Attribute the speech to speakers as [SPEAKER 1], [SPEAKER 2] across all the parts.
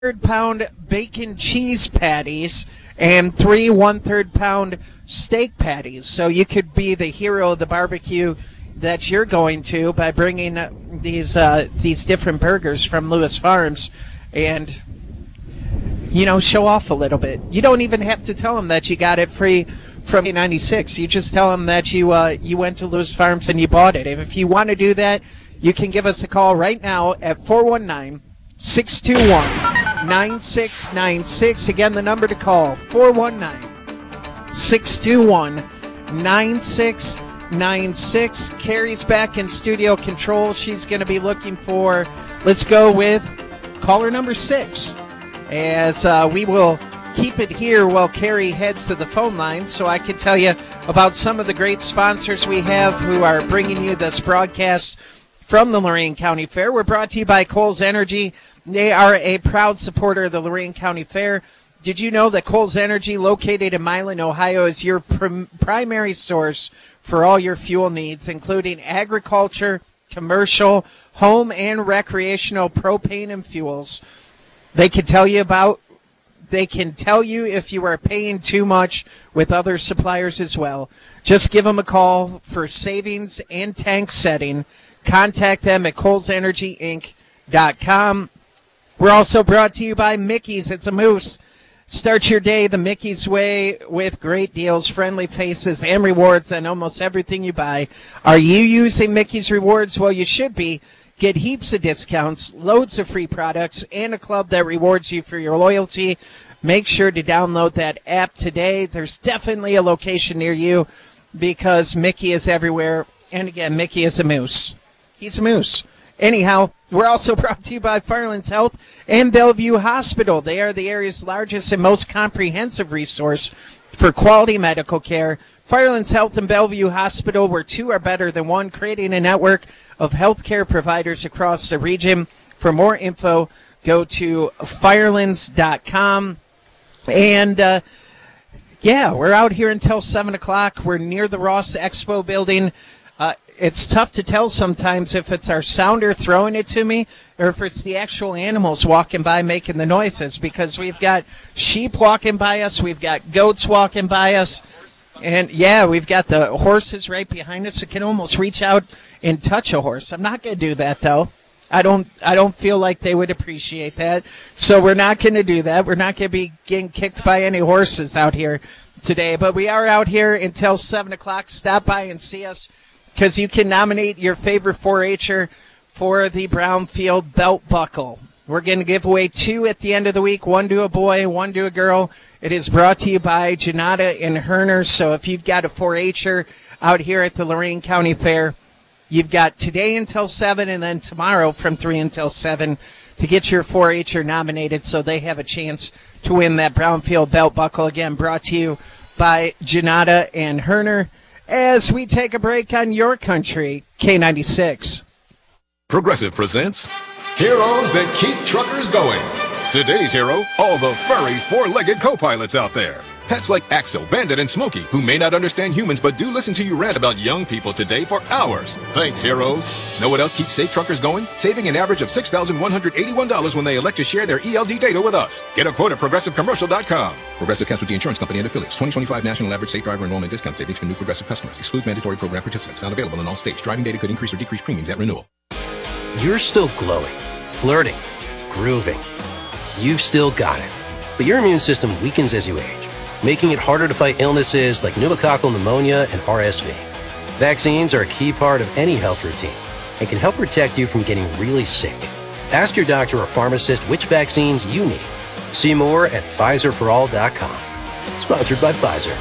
[SPEAKER 1] 1/3-pound bacon cheese patties and 3 1/3-pound steak patties. So you could be the hero of the barbecue that you're going to by bringing these different burgers from Lewis Farms and, show off a little bit. You don't even have to tell them that you got it free from K96. You just tell them that you went to Lewis Farms and you bought it. If you want to do that, you can give us a call right now at 419-621-9696. Again, the number to call, 419-621-9696. Carrie's back in studio control. She's going to be looking for, let's go with caller number 6, as we will keep it here while Carrie heads to the phone line so I can tell you about some of the great sponsors we have who are bringing you this broadcast from the Lorain County Fair. We're brought to you by Kohl's Energy. They are a proud supporter of the Lorain County Fair. Did you know that Kohl's Energy, located in Milan, Ohio, is your primary source for all your fuel needs, including agriculture, commercial, home, and recreational propane and fuels? They can tell you if you are paying too much with other suppliers as well. Just give them a call for savings and tank setting. Contact them at KohlsEnergyInc.com. We're also brought to you by Mickey's. It's a moose. Start your day the Mickey's way with great deals, friendly faces, and rewards on almost everything you buy. Are you using Mickey's rewards? Well, you should be. Get heaps of discounts, loads of free products, and a club that rewards you for your loyalty. Make sure to download that app today. There's definitely a location near you because Mickey is everywhere. And again, Mickey is a moose. He's a moose. Anyhow, we're also brought to you by Firelands Health and Bellevue Hospital. They are the area's largest and most comprehensive resource for quality medical care. Firelands Health and Bellevue Hospital, where two are better than one, creating a network of healthcare providers across the region. For more info, go to firelands.com. And, we're out here until 7 o'clock. We're near the Ross Expo building. It's tough to tell sometimes if it's our sounder throwing it to me or if it's the actual animals walking by making the noises, because we've got sheep walking by us, we've got goats walking by us, and we've got the horses right behind us. It can almost reach out and touch a horse. I'm not going to do that, though. I don't feel like they would appreciate that, so we're not going to do that. We're not going to be getting kicked by any horses out here today, but we are out here until 7 o'clock. Stop by and see us, because you can nominate your favorite 4-H'er for the Brownfield Belt Buckle. We're going to give away 2 at the end of the week, 1 to a boy, 1 to a girl. It is brought to you by Janata and Herner. So if you've got a 4-H'er out here at the Lorain County Fair, you've got today until 7 and then tomorrow from 3 until 7 to get your 4-H'er nominated so they have a chance to win that Brownfield Belt Buckle. Again, brought to you by Janata and Herner. As we take a break on your country, K96.
[SPEAKER 2] Progressive presents Heroes That Keep Truckers Going. Today's hero, all the furry four-legged co-pilots out there. Pets like Axel, Bandit, and Smokey, who may not understand humans but do listen to you rant about young people today for hours. Thanks, heroes. Know what else keeps safe truckers going? Saving an average of $6,181 when they elect to share their ELD data with us. Get a quote at ProgressiveCommercial.com. Progressive Casualty Insurance Company and Affiliates. 2025 National Average Safe Driver Enrollment Discount Savings for new Progressive customers. Excludes mandatory program participants. Not available in all states. Driving data could increase or decrease premiums at renewal.
[SPEAKER 3] You're still glowing, flirting, grooving. You've still got it. But your immune system weakens as you age, making it harder to fight illnesses like pneumococcal pneumonia and RSV. Vaccines are a key part of any health routine and can help protect you from getting really sick. Ask your doctor or pharmacist which vaccines you need. See more at PfizerForAll.com. Sponsored by Pfizer.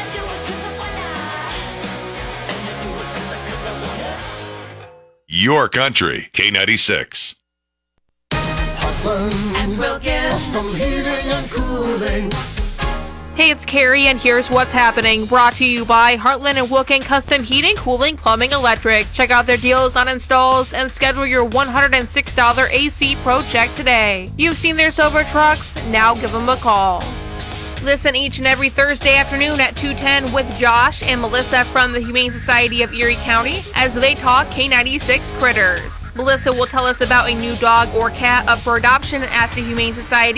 [SPEAKER 4] Your country, K96.
[SPEAKER 5] Heartland and Wilkins. Custom heating and cooling.
[SPEAKER 6] Hey, it's Carrie, and here's what's happening. Brought to you by Heartland and Wilkin Custom Heating, Cooling, Plumbing, Electric. Check out their deals on installs and schedule your $106 AC Pro check today. You've seen their silver trucks? Now give them a call. Listen each and every Thursday afternoon at 2:10 with Josh and Melissa from the Humane Society of Erie County as they talk K96 critters. Melissa will tell us about a new dog or cat up for adoption at the Humane Society.